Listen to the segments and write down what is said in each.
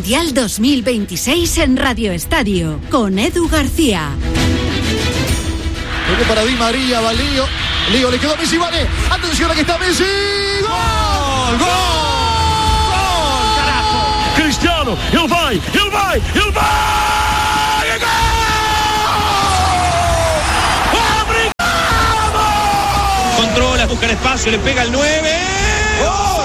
Mundial 2026 en Radio Estadio, con Edu García. Toque para Di María, va Lío. Lío, le quedó Messi, vale. Atención, aquí está Messi. ¡Gol! ¡Gol! ¡Gol! ¡Carajo! Cristiano, ele vai! ¡Obrigado! Controla, busca el espacio, le pega el 9. ¡Gol!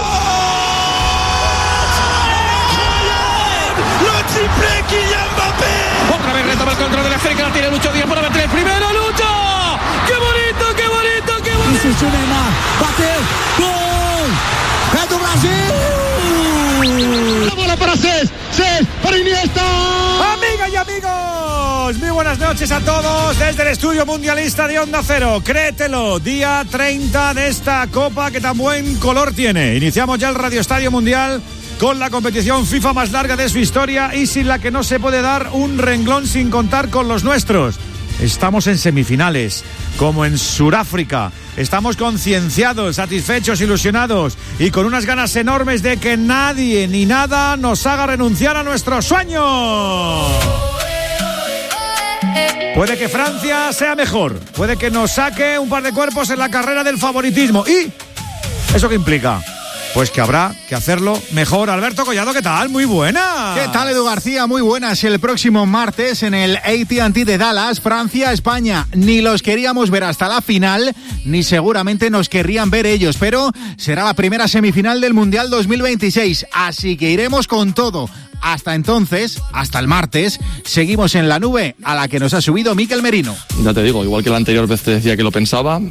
¡Lo triple Kylian Mbappé! Otra vez retoma el control de la África, la tiene Lucho Díaz para meter el primero. ¡Lucho! ¡Qué bonito, qué bonito, qué bonito! Insistiu o Neymar, bateu, gol! É do Brasil! La bola para Cés para Iniesta. Amigas y amigos, muy buenas noches a todos desde el estudio mundialista de Onda Cero. Créetelo, día 30 de esta Copa que tan buen color tiene. Iniciamos ya el Radio Estadio Mundial con la competición FIFA más larga de su historia y sin la que no se puede dar un renglón sin contar con los nuestros. Estamos en semifinales, como en Sudáfrica. Estamos concienciados, satisfechos, ilusionados y con unas ganas enormes de que nadie ni nada nos haga renunciar a nuestros sueños. Puede que Francia sea mejor, puede que nos saque un par de cuerpos en la carrera del favoritismo. ¿Y eso qué implica? Pues que habrá que hacerlo mejor. Alberto Collado, ¿qué tal? Muy buena. ¿Qué tal, Edu García? Muy buenas. El próximo martes en el AT&T de Dallas, Francia, España. Ni los queríamos ver hasta la final, ni seguramente nos querrían ver ellos, pero será la primera semifinal del Mundial 2026, así que iremos con todo. Hasta entonces, hasta el martes, seguimos en la nube a la que nos ha subido Mikel Merino. Ya te digo, igual que la anterior vez te decía que lo pensaba,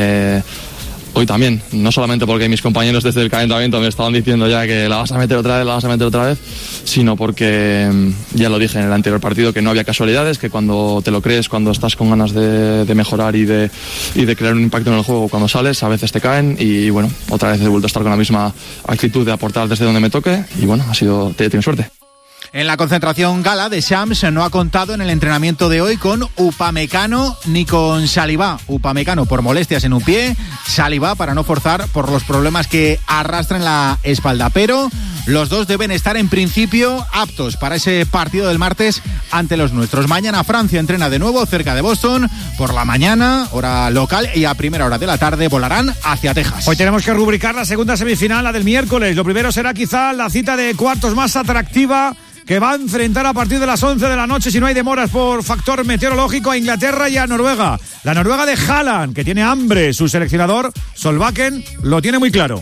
hoy también, no solamente porque mis compañeros desde el calentamiento me estaban diciendo ya que la vas a meter otra vez, sino porque ya lo dije en el anterior partido que no había casualidades, que cuando te lo crees, cuando estás con ganas de mejorar y de crear un impacto en el juego cuando sales, a veces te caen y bueno, otra vez he vuelto a estar con la misma actitud de aportar desde donde me toque y bueno, he tenido suerte. En la concentración gala, Deschamps no ha contado en el entrenamiento de hoy con Upamecano ni con Saliba. Upamecano por molestias en un pie, Saliba para no forzar por los problemas que arrastra en la espalda. Pero los dos deben estar en principio aptos para ese partido del martes ante los nuestros. Mañana Francia entrena de nuevo cerca de Boston. Por la mañana, hora local, y a primera hora de la tarde volarán hacia Texas. Hoy tenemos que rubricar la segunda semifinal, la del miércoles. Lo primero será quizá la cita de cuartos más atractiva, que va a enfrentar a partir de las 11 de la noche, si no hay demoras por factor meteorológico, a Inglaterra y a Noruega. La Noruega de Haaland, que tiene hambre. Su seleccionador, Solbakken, lo tiene muy claro.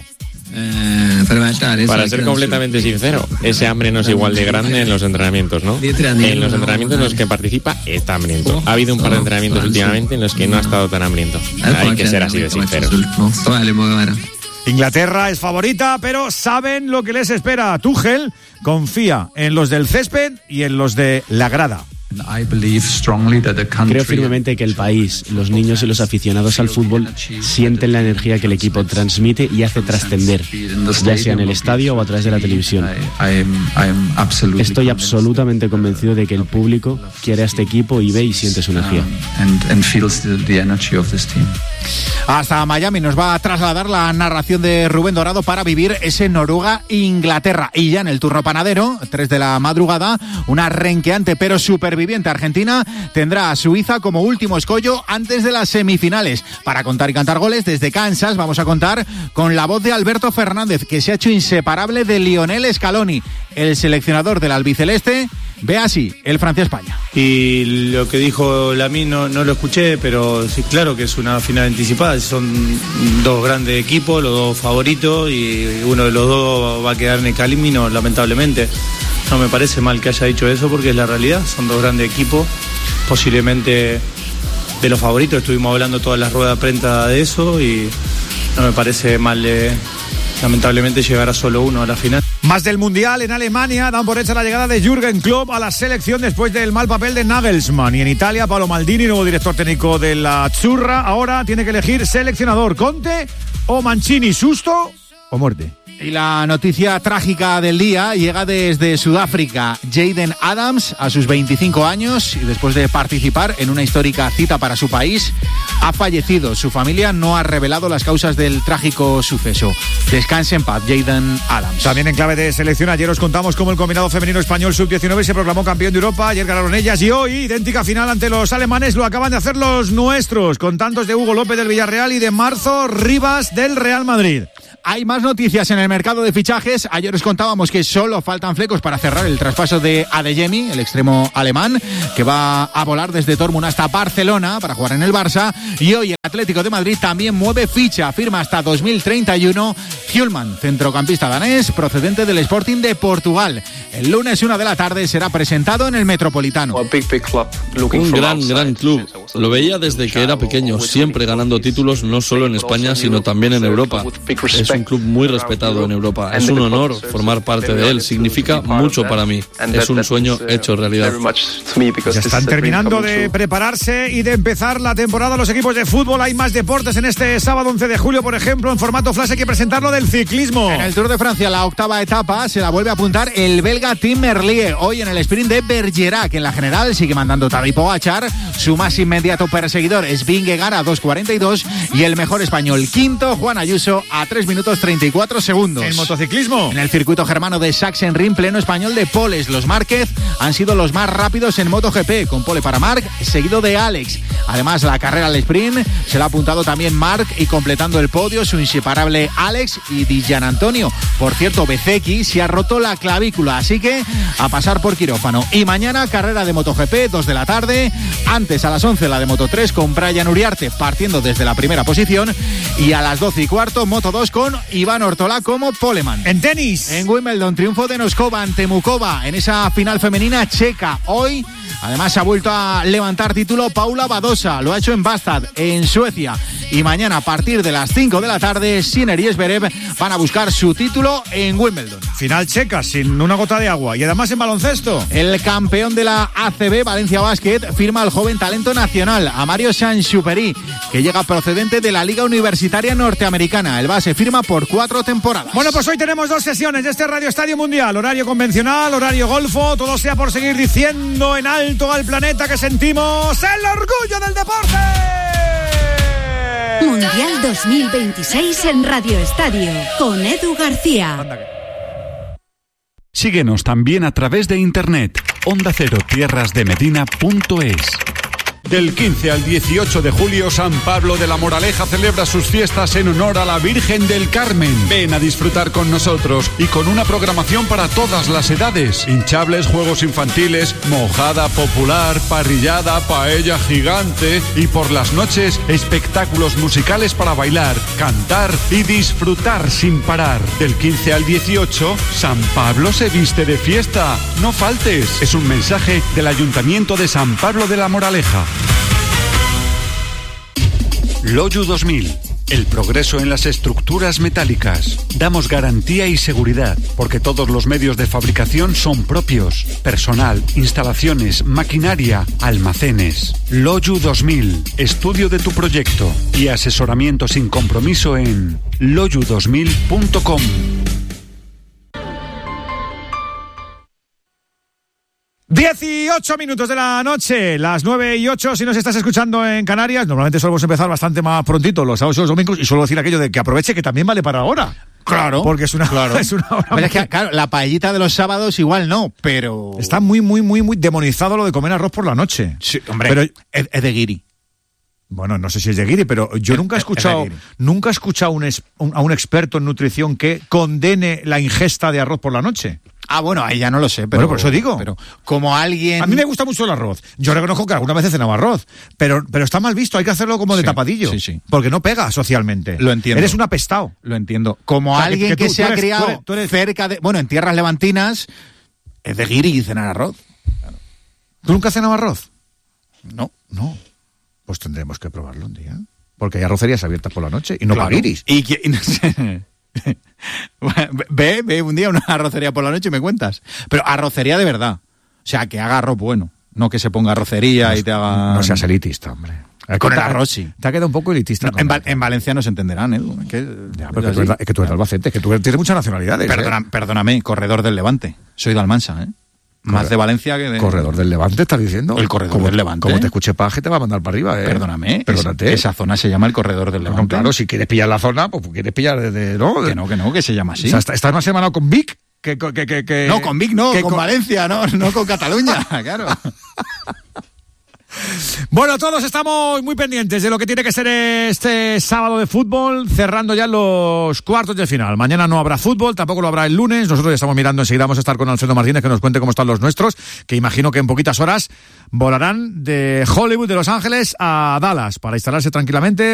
Para ser completamente sincero, ese hambre no es igual de grande en los entrenamientos, ¿no? En los entrenamientos en los que participa está hambriento. Ha habido un par de entrenamientos últimamente en los que no ha estado tan hambriento. Hay que ser así de sinceros. Inglaterra es favorita, pero saben lo que les espera. Tuchel confía en los del césped y en los de la grada. Creo firmemente que el país, los niños y los aficionados al fútbol sienten la energía que el equipo transmite y hace trascender, ya sea en el estadio o a través de la televisión. Estoy absolutamente convencido de que el público quiere a este equipo y ve y siente su energía. Hasta Miami nos va a trasladar la narración de Rubén Dorado para vivir ese Noruega-Inglaterra. Y ya en el turno panadero, 3 de la madrugada, una renqueante pero superviviente Argentina tendrá a Suiza como último escollo antes de las semifinales. Para contar y cantar goles desde Kansas vamos a contar con la voz de Alberto Fernández, que se ha hecho inseparable de Lionel Scaloni. El seleccionador del albiceleste ve así el Francia-España. Y lo que dijo Lamine no lo escuché, pero sí, claro que es una final anticipada. Son dos grandes equipos, los dos favoritos, y uno de los dos va a quedar en el camino, lamentablemente. No me parece mal que haya dicho eso porque es la realidad. Son dos grandes equipos, posiblemente de los favoritos. Estuvimos hablando todas las ruedas de prensa de eso y no me parece mal, lamentablemente, llegar a solo uno a la final. Más del Mundial en Alemania, dan por hecha la llegada de Jürgen Klopp a la selección después del mal papel de Nagelsmann. Y en Italia, Paolo Maldini, nuevo director técnico de la Azzurra, ahora tiene que elegir seleccionador, Conte o Mancini, susto o muerte. Y la noticia trágica del día llega desde Sudáfrica. Jaden Adams, a sus 25 años, y después de participar en una histórica cita para su país, ha fallecido. Su familia no ha revelado las causas del trágico suceso. Descanse en paz, Jaden Adams. También en clave de selección, ayer os contamos cómo el combinado femenino español sub-19 se proclamó campeón de Europa. Ayer ganaron ellas y hoy, idéntica final ante los alemanes, lo acaban de hacer los nuestros, con tantos de Hugo López del Villarreal y de Marzo Rivas del Real Madrid. Hay más noticias en el mercado de fichajes. Ayer os contábamos que solo faltan flecos para cerrar el traspaso de Adeyemi, el extremo alemán, que va a volar desde Dortmund hasta Barcelona para jugar en el Barça. Y hoy el Atlético de Madrid también mueve ficha, firma hasta 2031 Hjulman, centrocampista danés procedente del Sporting de Portugal. El lunes 1 de la tarde será presentado en el Metropolitano. Un gran club. Lo veía desde que era pequeño, siempre ganando títulos no solo en España, sino también en Europa. Es un club muy respetado en Europa. Es un honor formar parte de él. Significa mucho para mí. Es un sueño hecho realidad. Ya están terminando de prepararse y de empezar la temporada los equipos de fútbol. Hay más deportes en este sábado 11 de julio, por ejemplo, en formato flash hay que presentar lo del ciclismo. En el Tour de Francia, la octava etapa, se la vuelve a apuntar el belga Tim Merlier. Hoy en el sprint de Bergerac. En la general sigue mandando Tadej Pogačar. Su más inmediato perseguidor es Vingegaard a 2:42 y el mejor español quinto, Juan Ayuso, a 3 minutos 34 segundos. En motociclismo, en el circuito germano de Sachsenring, pleno español de poles. Los Márquez han sido los más rápidos en MotoGP, con pole para Marc, seguido de Alex. Además, la carrera al sprint se la ha apuntado también Marc y completando el podio su inseparable Alex y Di Gianantonio. Por cierto, Bezzecchi se ha roto la clavícula, así que a pasar por quirófano. Y mañana carrera de MotoGP, 2 de la tarde. Antes a las 11 la de Moto3 con Brian Uriarte partiendo desde la primera posición. Y a las 12:15 Moto2 con Iván Ortola como poleman. En tenis, en Wimbledon, triunfo de Noskova ante Mukova en esa final femenina checa. Hoy además se ha vuelto a levantar título Paula Badosa, lo ha hecho en Bastad, en Suecia. Y mañana a partir de las 5 de la tarde Sinner y Zverev van a buscar su título en Wimbledon. Final checa sin una gota de agua. Y además en baloncesto, el campeón de la ACB, Valencia Basket, firma al joven talento nacional, a Mario Saint-Exupéry, que llega procedente de la Liga Universitaria Norteamericana. El base firma por 4 temporadas. Bueno, pues hoy tenemos 2 sesiones de este Radio Estadio Mundial. Horario convencional, horario golfo. Todo sea por seguir diciendo en alto al planeta que sentimos el orgullo del deporte. Mundial 2026 en Radio Estadio con Edu García. Síguenos también a través de internet. OndaCeroTierrasDeMedina.es. Del 15 al 18 de julio, San Pablo de la Moraleja celebra sus fiestas en honor a la Virgen del Carmen. Ven a disfrutar con nosotros y con una programación para todas las edades. Hinchables, juegos infantiles, mojada popular, parrillada, paella gigante y por las noches, espectáculos musicales para bailar, cantar y disfrutar sin parar. Del 15 al 18, San Pablo se viste de fiesta. No faltes. Es un mensaje del Ayuntamiento de San Pablo de la Moraleja. Loyu 2000. El progreso en las estructuras metálicas. Damos garantía y seguridad, porque todos los medios de fabricación son propios. Personal, instalaciones, maquinaria, almacenes. Loyu 2000. Estudio de tu proyecto y asesoramiento sin compromiso en loyu2000.com. 18 minutos de la noche, las 9:08 si nos estás escuchando en Canarias. Normalmente solemos empezar bastante más prontito los sábados y los domingos, y suelo decir aquello de que aproveche que también vale para ahora. Claro. Porque es una hora. Pero es que, claro, la paellita de los sábados igual no, pero... Está muy demonizado lo de comer arroz por la noche. Sí, hombre, pero es de guiri. Bueno, no sé si es de guiri, pero yo nunca he escuchado a un experto en nutrición que condene la ingesta de arroz por la noche. Ah, bueno, ahí ya no lo sé, pero... Bueno, por eso digo. Pero como alguien... A mí me gusta mucho el arroz. Yo reconozco que alguna vez he cenado arroz, pero está mal visto, hay que hacerlo como de tapadillo. Sí. Porque no pega socialmente. Lo entiendo. Eres un apestado. Lo entiendo. Como alguien que se ha criado cerca de... Bueno, en tierras levantinas, es de guiri cenar arroz. Claro. ¿Tú nunca has cenado arroz? No. Pues tendremos que probarlo un día. Porque hay arrocerías abiertas por la noche y no para guiris. Y no sé... Ve un día una arrocería por la noche y me cuentas. Pero arrocería de verdad. O sea, que haga arroz bueno. No que se ponga arrocería y te haga... No seas elitista, hombre. Con el arroz, sí. Te ha quedado un poco elitista. No, en Valencia no se entenderán, Edu. Es que tú eres de Albacete, que tú tienes muchas nacionalidades. Perdóname, corredor del Levante. Soy de Almansa, ¿eh? Más de Valencia que de... ¿Corredor del Levante estás diciendo? El corredor del Levante. Como te escuche Paje te va a mandar para arriba, Perdóname. Perdónate. Esa zona se llama el corredor del Levante. No, claro, si quieres pillar la zona, pues quieres pillar desde... ¿no? Que se llama así. O sea, estás más hermanado con Vic que... No, con Vic no, con Valencia, no con Cataluña, claro. Bueno, todos estamos muy pendientes de lo que tiene que ser este sábado de fútbol, cerrando ya los cuartos de final. Mañana no habrá fútbol, tampoco lo habrá el lunes. Nosotros ya estamos mirando, enseguida vamos a estar con Alfredo Martínez, que nos cuente cómo están los nuestros, que imagino que en poquitas horas volarán de Hollywood, de Los Ángeles, a Dallas, para instalarse tranquilamente.